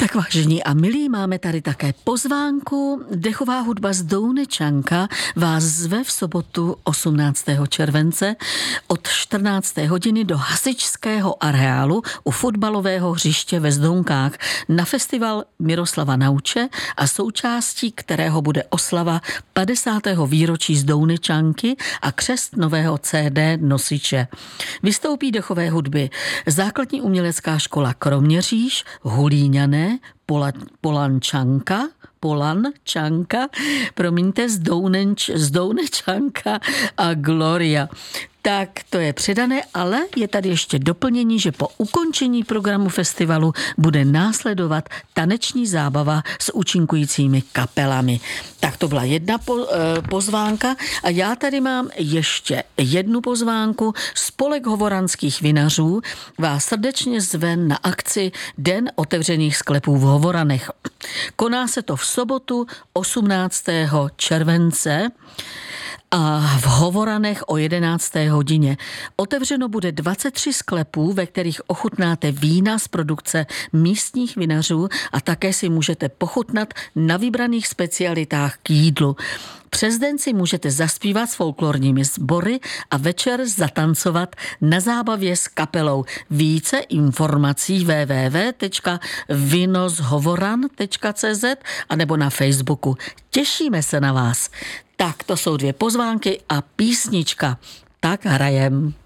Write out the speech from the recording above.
Tak vážení a milí, máme tady také pozvánku. Dechová hudba z Dounečanka vás zve v sobotu 18. července od 14. hodiny do hasičského areálu u fotbalového hřiště ve Zdounkách na festival Miroslava Nauče a součástí kterého bude oslava 50. výročí z Dounečanky a křest nového CD nosiče. Vystoupí dechové hudby Základní umělecká škola Kroměříž, Hulíňané, Polančanka, z Dounečanka a Gloria. Tak to je předané, ale je tady ještě doplnění, že po ukončení programu festivalu bude následovat taneční zábava s účinkujícími kapelami. Tak to byla jedna pozvánka a já tady mám ještě jednu pozvánku. Spolek hovoranských vinařů vás srdečně zve na akci Den otevřených sklepů v Hovoranech. Koná se to v sobotu 18. července a v Hovoranech o 11. hodině. Otevřeno bude 23 sklepů, ve kterých ochutnáte vína z produkce místních vinařů a také si můžete pochutnat na vybraných specialitách k jídlu. Přes den si můžete zaspívat s folklorními sbory a večer zatancovat na zábavě s kapelou. Více informací www.vinoshovoran.cz a nebo na Facebooku. Těšíme se na vás. Tak to jsou dvě pozvánky a písnička. Tak hrajem.